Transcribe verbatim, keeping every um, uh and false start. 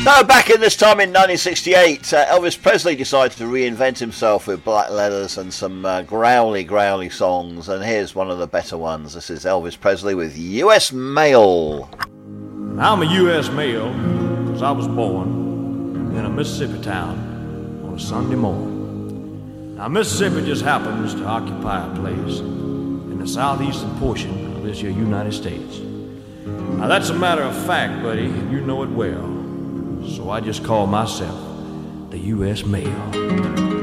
Now, back in this time in nineteen sixty-eight, uh, Elvis Presley decided to reinvent himself with Black Leathers and some uh, growly, growly songs, and here's one of the better ones. This is Elvis Presley with U S Mail. I'm a U S Mail because I was born in a Mississippi town on a Sunday morning. Now, Mississippi just happens to occupy a place in the southeastern portion of this here United States. Now, that's a matter of fact, buddy, and you know it well. So I just call myself the U S Mail.